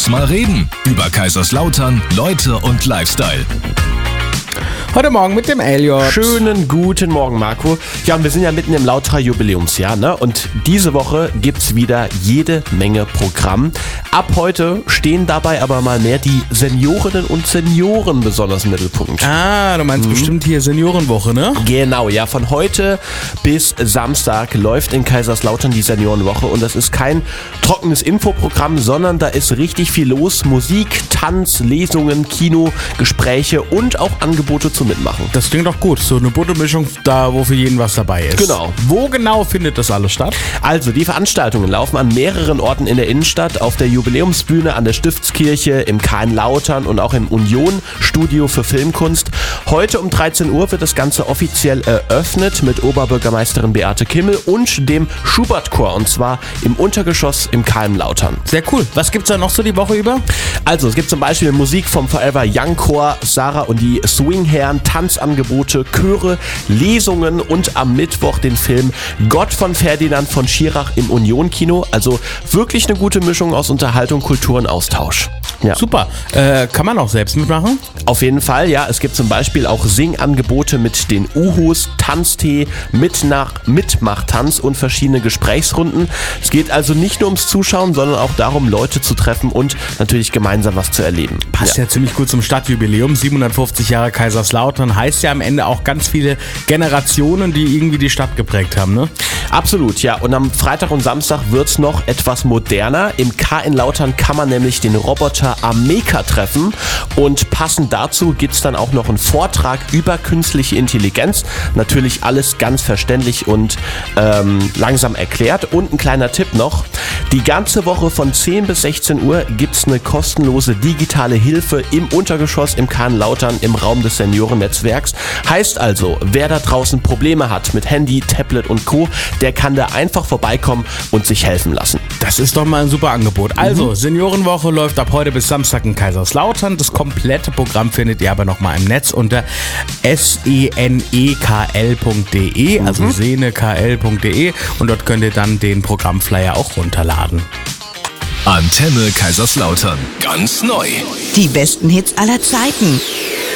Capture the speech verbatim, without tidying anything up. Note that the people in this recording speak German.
Lass mal reden. Über Kaiserslautern, Leute und Lifestyle. Heute Morgen mit dem Elliot. Schönen guten Morgen, Marco. Ja, und wir sind ja mitten im Lautra-Jubiläumsjahr, ne? Und diese Woche gibt's wieder jede Menge Programm. Ab heute stehen dabei aber mal mehr die Seniorinnen und Senioren besonders im Mittelpunkt. Ah, du meinst mhm. bestimmt hier Seniorenwoche, ne? Genau, ja. Von heute bis Samstag läuft in Kaiserslautern die Seniorenwoche. Und das ist kein trockenes Infoprogramm, sondern da ist richtig viel los. Musik, Tanz, Lesungen, Kino, Gespräche und auch Angebote zum Mitmachen. Das klingt doch gut. So eine bunte Mischung, da wo für jeden was dabei ist. Genau. Wo genau findet das alles statt? Also, die Veranstaltungen laufen an mehreren Orten in der Innenstadt, auf der Jubiläumsbühne, an der Stiftskirche, im K in Lautern und auch im Union-Studio für Filmkunst. Heute um dreizehn Uhr wird das Ganze offiziell eröffnet mit Oberbürgermeisterin Beate Kimmel und dem Schubert-Chor, und zwar im Untergeschoss im K in Lautern. Sehr cool. Was gibt's da noch so die Woche über? Also, es gibt zum Beispiel Musik vom Forever Young Chor, Sarah und die Swingherren, Tanzangebote, Chöre, Lesungen und am Mittwoch den Film Gott von Ferdinand von Schirach im Union-Kino. Also wirklich eine gute Mischung aus Unterhaltung, Kultur und Austausch. Ja. Super. Äh, kann man auch selbst mitmachen? Auf jeden Fall, ja. Es gibt zum Beispiel auch Singangebote mit den Uhus, Tanztee, Mitnach- Mitmachtanz und verschiedene Gesprächsrunden. Es geht also nicht nur ums Zuschauen, sondern auch darum, Leute zu treffen und natürlich gemeinsam was zu erleben. Passt ja, ja ziemlich gut zum Stadtjubiläum. siebenhundertfünfzig Jahre Kaiserslautern heißt ja am Ende auch ganz viele Generationen, die irgendwie die Stadt geprägt haben, ne? Absolut, ja. Und am Freitag und Samstag wird's noch etwas moderner. Im K in Lautern kann man nämlich den Roboter Ameka treffen und passend dazu gibt's dann auch noch einen Vortrag über künstliche Intelligenz. Natürlich alles ganz verständlich und ähm, langsam erklärt. Und ein kleiner Tipp noch: Die ganze Woche von zehn bis sechzehn Uhr gibt's eine kostenlose digitale Hilfe im Untergeschoss im K in Lautern im Raum des Seniorennetzwerks. Heißt also, wer da draußen Probleme hat mit Handy, Tablet und Co., der kann da einfach vorbeikommen und sich helfen lassen. Das ist doch mal ein super Angebot. Also, mhm. Seniorenwoche läuft ab heute bis Samstag in Kaiserslautern. Das komplette Programm findet ihr aber nochmal im Netz unter senekl punkt de, mhm. also senekl punkt de, und dort könnt ihr dann den Programmflyer auch runterladen. Antenne Kaiserslautern. Ganz neu. Die besten Hits aller Zeiten.